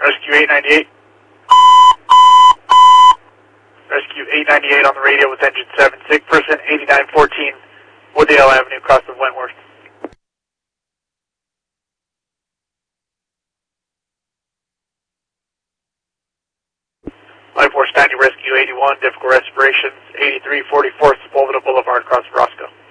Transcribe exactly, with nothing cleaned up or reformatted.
Rescue eight ninety-eight. Rescue eight ninety-eight on the radio with engine seven. Sick person eighty-nine fourteen Wooddale Avenue, across of Wentworth. Life Force ninety, Rescue eighty-one, difficult respirations, eighty-three forty-fourth Sepulveda Boulevard, across of Roscoe.